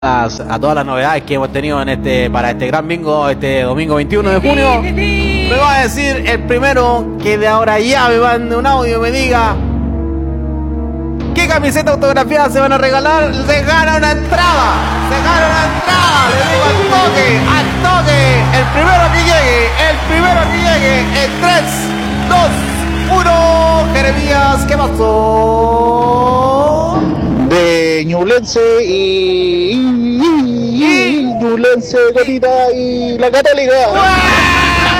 a todas las novedades que hemos tenido en para este gran bingo, este domingo 21 de junio. Me va a decir el primero que de ahora ya me mande un audio y me diga qué camiseta autografiada se van a regalar. Se gana una entrada, le digo al toque, el primero que llegue en 3, 2, 1. Jeremías, ¿qué pasó? De Ñublense y Ñublense, Gatita y la Católica.